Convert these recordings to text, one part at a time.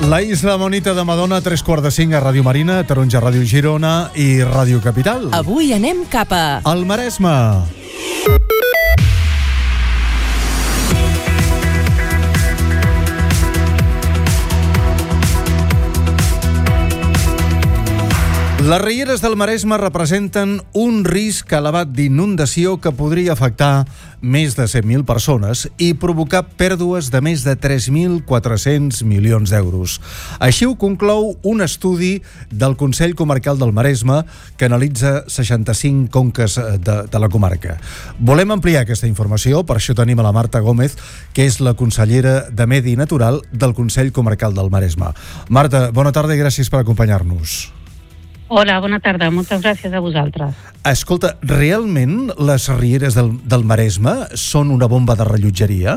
La Isla Bonita de Madona, 3:45 a Ràdio Marina, Taronja Ràdio Girona i Ràdio Capital. Avui anem cap a... el Maresme. Les rieres del Maresme representen un risc elevat d'inundació que podria afectar més de 100.000 persones i provocar pèrdues de més de 3.400 milions d'euros. Així ho conclou un estudi del Consell Comarcal del Maresme que analitza 65 conques de la comarca. Volem ampliar aquesta informació, per això tenim a la Marta Gómez, que és la consellera de Medi Natural del Consell Comarcal del Maresme. Marta, bona tarda i gràcies per acompanyar-nos. Hola, bona tarda. Moltes gràcies a vosaltres. Escolta, realment les rieres del Maresme són una bomba de rellotgeria?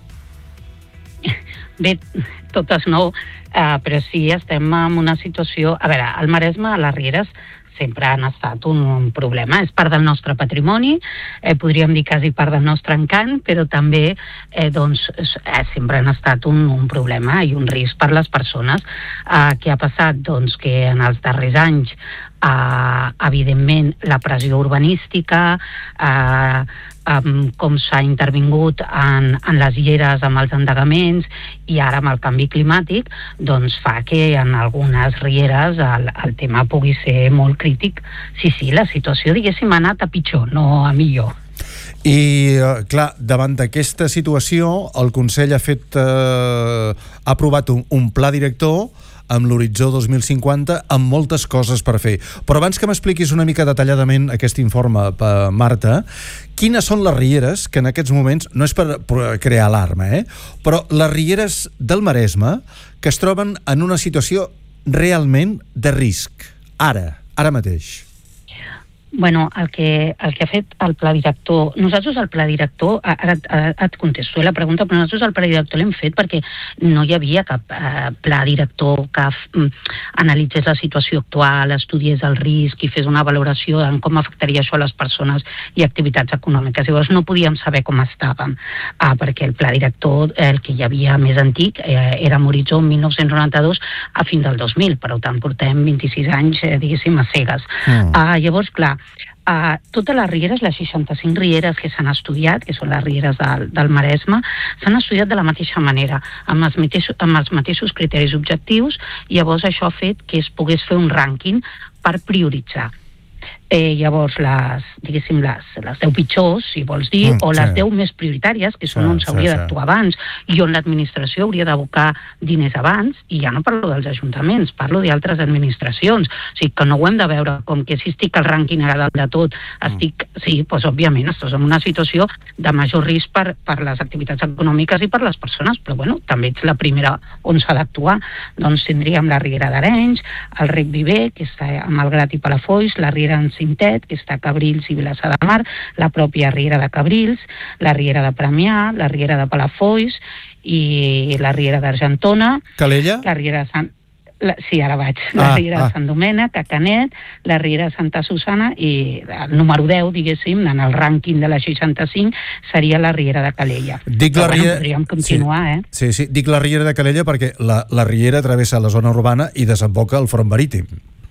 Bé, totes no, però sí, estem en una situació... A veure, al Maresme, les rieres sempre han estat un problema. És part del nostre patrimoni, podríem dir quasi part del nostre encant, però també sempre han estat un problema i un risc per les persones. Què ha passat? Doncs que en els darrers anys evidentment la pressió urbanística, com s'ha intervingut en les lleres amb els endegaments i ara amb el canvi climàtic, doncs fa que en algunes rieres el tema pugui ser molt crític. Sí, la situació, diguéssim, ha anat a pitjor, no a millor. I, clar, davant d'aquesta situació, el Consell ha aprovat un pla director amb l'horitzó 2050, amb moltes coses per fer. Però abans que m'expliquis una mica detalladament aquest informe, Marta, quines són les rieres que en aquests moments, no és per crear alarma, però les rieres del Maresme que es troben en una situació realment de risc, ara mateix? Bueno, el que ha fet el pla director... Nosaltres el pla director, ara et contesto la pregunta, però nosaltres el pla director l'hem fet perquè no hi havia cap pla director que analitzés la situació actual, estudiés el risc i fes una valoració en com afectaria això a les persones i activitats econòmiques. Llavors no podíem saber com estàvem, perquè el pla director, el que hi havia més antic, era amb horitzó 1992 a fins del 2000, per tant portem 26 anys, diguéssim, a cegues. Llavors, clar, totes les rieres, les 65 rieres que s'han estudiat, que són les rieres del Maresme, s'han estudiat de la mateixa manera, amb els mateixos criteris objectius, i llavors això ha fet que es pogués fer un rànquing per prioritzar. Llavors, les 10 pitjors, si vols dir, o les 10 més prioritàries, que són on s'hauria d'actuar abans i on l'administració hauria d'abocar diners abans, i ja no parlo dels ajuntaments, parlo d'altres administracions. O sigui, que no ho hem de veure com que si estic al rànquing ara dalt de tot, òbviament estàs en una situació de major risc per les activitats econòmiques i per les persones, però bueno, també ets la primera on s'ha d'actuar. Doncs tindríem la Riera d'Arenys, el Rec Viver, que està a Malgrat i Palafolls, la Riera en Cintet, que està a Cabrils i Vilassar de Mar, la pròpia Riera de Cabrils, la Riera de Premià, la Riera de Palafolls i la Riera d'Argentona. Calella? La Riera de Sant... Sí, ara vaig. La Riera de Sant Domènec, a Canet, la Riera de Santa Susana i el número 10, diguéssim, en el rànquing de la 65, seria la Riera de Calella. Podríem continuar, Sí, dic la Riera de Calella perquè la Riera travessa la zona urbana i desemboca al front marítim.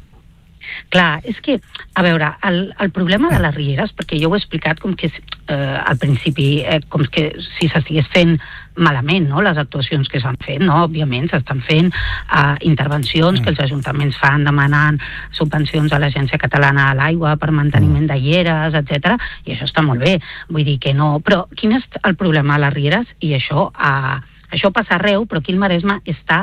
Clar, és que, a veure, el problema de les rieres, perquè jo ho he explicat com que al principi, com que si s'estigués fent malament, no?, les actuacions que s'han fet, no?, òbviament s'estan fent intervencions que els ajuntaments fan demanant subvencions a l'Agència Catalana de l'Aigua per manteniment de rieres, etc. I això està molt bé, vull dir que no... Però quin és el problema de les rieres? I això passa arreu, però aquí al Maresme està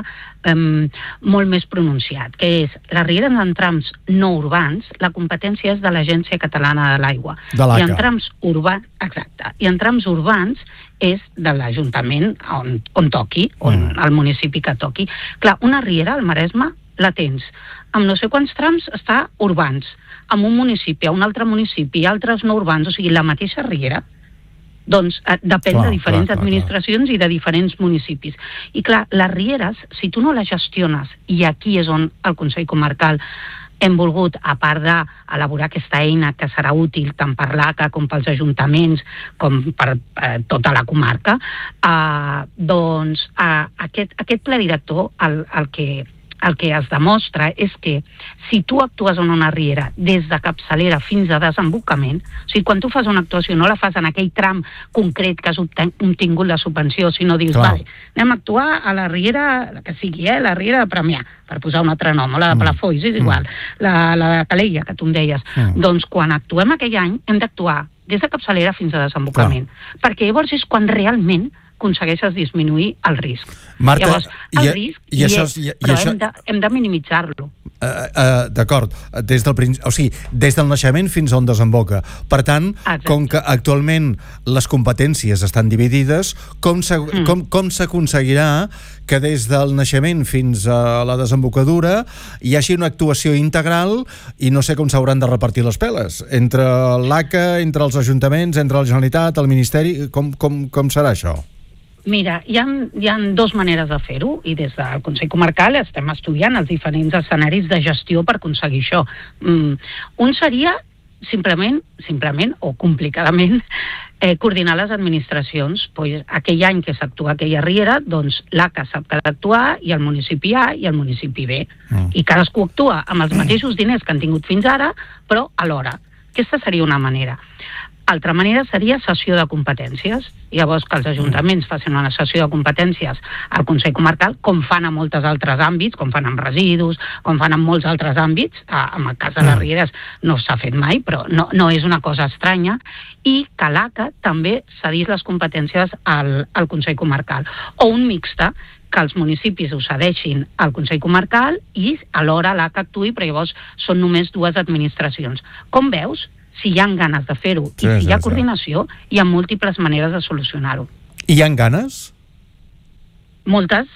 molt més pronunciat, que és les rieres en trams no urbans, la competència és de l'Agència Catalana de l'Aigua. I en trams urbans, exacte, i en trams urbans és de l'Ajuntament on toqui, on el municipi que toqui. Clar, una riera al Maresme la tens amb no sé quants trams està urbans, amb un municipi, a un altre municipi, altres no urbans, o sigui, la mateixa riera. Doncs depèn de diferents administracions i de diferents municipis. I clar, les rieres, si tu no les gestiones, i aquí és on el Consell Comarcal hem volgut, a part d'elaborar aquesta eina que serà útil tant per l'ACA com pels ajuntaments, com per tota la comarca, doncs aquest pla director el que es demostra és que si tu actues en una riera des de capçalera fins a desembocament, o sigui, quan tu fas una actuació no la fas en aquell tram concret que has obtingut la subvenció, sinó dius, vale, anem a actuar a la riera, la que sigui, la riera de Premià, per posar un altre nom, o la de Palafolls, és igual, la de Calella, que tu em deies. Doncs quan actuem aquell any hem d'actuar des de capçalera fins a desembocament, perquè llavors és quan realment aconsegueixes disminuir el risc. Marta, llavors, el risc però hem de minimitzar-lo. D'acord, des del naixement fins on desemboca. Per tant, com que actualment les competències estan dividides, com s'aconseguirà que des del naixement fins a la desembocadura hi hagi una actuació integral i no sé com s'hauran de repartir les peles? Entre l'ACA, entre els ajuntaments, entre la Generalitat, el Ministeri, com serà això? Mira, hi ha dues maneres de fer-ho i des del Consell Comarcal estem estudiant els diferents escenaris de gestió per aconseguir això. Un seria simplement o complicadament coordinar les administracions. Aquell any que s'actua aquella riera, doncs l'ACA sap que ha d'actuar i el municipi A i el municipi B. I cadascú actua amb els mateixos diners que han tingut fins ara, però alhora. Aquesta seria una manera. Altra manera seria cessió de competències. Llavors que els ajuntaments facin una cessió de competències al Consell Comarcal, com fan a molts altres àmbits, com fan amb residus, com fan en molts altres àmbits. En el cas de les rieres no s'ha fet mai, però no és una cosa estranya. I que l'ACA també cedís les competències al Consell Comarcal. O un mixte, que els municipis ho cedeixin al Consell Comarcal i alhora l'ACA actuï, però llavors són només dues administracions. Com veus, si hi ha ganes de fer-ho i si hi ha coordinació, hi ha múltiples maneres de solucionar-ho. I hi ha ganes? Moltes.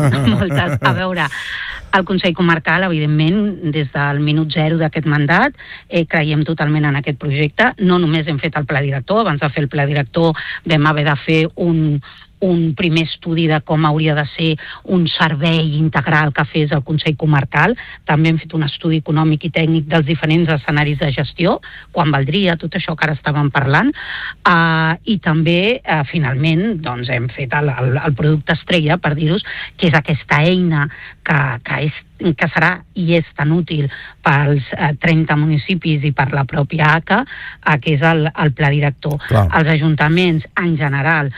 A veure, el Consell Comarcal, evidentment, des del minut zero d'aquest mandat, creiem totalment en aquest projecte. No només hem fet el pla director, abans de fer el pla director vam haver de fer un primer estudi de com hauria de ser un servei integral que fes el Consell Comarcal. També hem fet un estudi econòmic i tècnic dels diferents escenaris de gestió, quan valdria, tot això que ara estàvem parlant, i també, finalment, doncs, hem fet el producte estrella, per dir-vos, que és aquesta eina que serà i és tan útil pels 30 municipis i per la pròpia ACA, que és el pla director. Clar. Els ajuntaments, en general,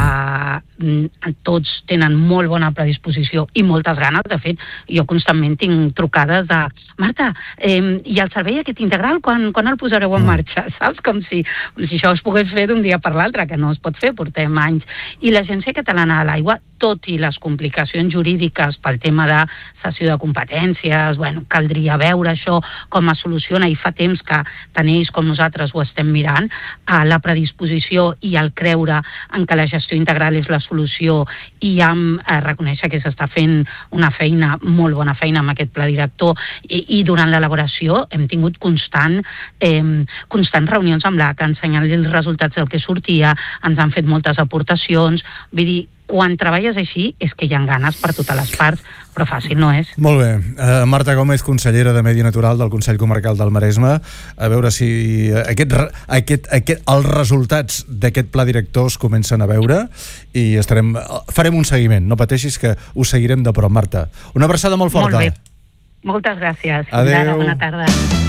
tots tenen molt bona predisposició i moltes ganes. De fet, jo constantment tinc trucades de Marta, i el servei aquest integral, quan el posareu en marxa? Saps? Com si això es pogués fer d'un dia per l'altre, que no es pot fer, portem anys. I l'Agència Catalana de l'Aigua, tot i les complicacions jurídiques pel tema de cessió de competències, caldria veure això com es soluciona, i fa temps que tant ells com nosaltres ho estem mirant, la predisposició i el creure en que la gestió integral és la solució, i reconèixer que s'està fent una feina, molt bona feina amb aquest pla director, i durant l'elaboració hem tingut constants reunions amb l'ACA, ensenyant-li els resultats del que sortia, ens han fet moltes aportacions. Vull dir, quan treballes així és que hi ha ganes per totes les parts, però fàcil no és. Molt bé. Marta Gómez, consellera de Medi Natural del Consell Comarcal del Maresme, a veure si els resultats d'aquest pla director es comencen a veure i farem un seguiment. No pateixis, que ho seguirem de prop, Marta. Una abraçada molt forta. Molt bé. Moltes gràcies. Adéu. Bona tarda.